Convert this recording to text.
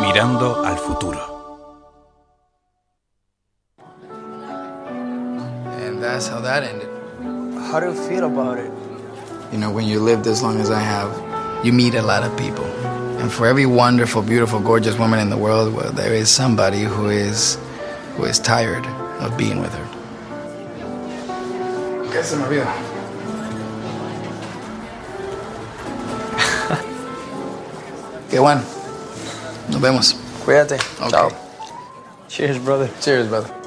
Mirando al futuro. And that's how that ended. How do you feel about it? You know, when you lived as long as I have, you meet a lot of people. And for every wonderful, beautiful, gorgeous woman in the world, well, there is somebody who is tired of being with her. ¿Qué se me olvida? Qué bueno. Nos vemos. Cuídate. Okay. Chao. Cheers, brother. Cheers, brother.